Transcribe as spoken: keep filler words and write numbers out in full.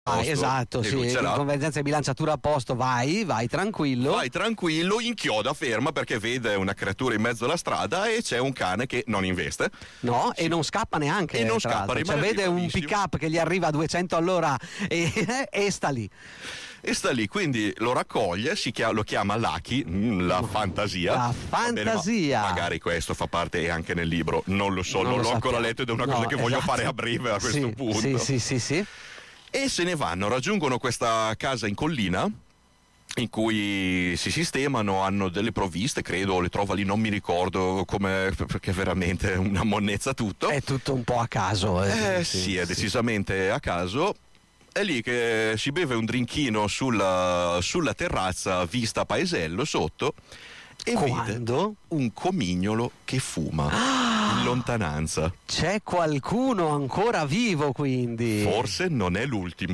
Ah, esatto, sì, convergenza e bilanciatura a posto, vai, vai tranquillo. Vai tranquillo, inchioda, ferma perché vede una creatura in mezzo alla strada e c'è un cane che non investe. No, sì. E non scappa neanche. E non scappa, cioè vede un pick up che gli arriva a duecento all'ora e, e sta lì. E sta lì, quindi lo raccoglie, si chiama, lo chiama Lucky, mm, la fantasia. La fantasia. Bene, ma magari questo fa parte anche nel libro, non lo so, non, non l'ho lo ancora letto ed è una no, cosa che esatto. voglio fare a breve a questo sì, punto. Sì, sì, sì, sì. E se ne vanno, raggiungono questa casa in collina in cui si sistemano, hanno delle provviste, credo, le trova lì, non mi ricordo come, perché veramente è una monnezza tutto. È tutto un po' a caso. Eh, Eh, sì, sì, è sì. decisamente a caso. È lì che si beve un drinkino sulla, sulla terrazza, vista paesello sotto, e Quando? vede un comignolo che fuma ah, in lontananza. C'è qualcuno ancora vivo, quindi. Forse non è l'ultimo.